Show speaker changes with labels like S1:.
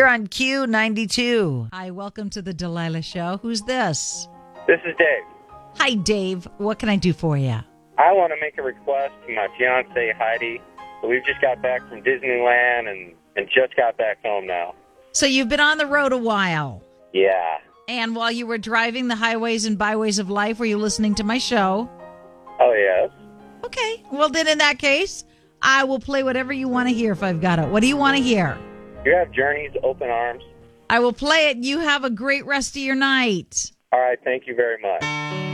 S1: on Q92. Hi, welcome to the Delilah Show. Who's this?
S2: This is Dave.
S1: Hi, Dave. What can I do for you?
S2: I want to make a request to my fiancée, Heidi. We've just got back from Disneyland and just got back home now.
S1: So you've been on the road a while.
S2: Yeah.
S1: And while you were driving the highways and byways of life, were you listening to my show?
S2: Oh, yes.
S1: Okay. Well, then in that case, I will play whatever you want to hear if I've got it. What do you want to hear?
S2: You have Journey's Open Arms?
S1: I will play it. You have a great rest of your night.
S2: All right. Thank you very much.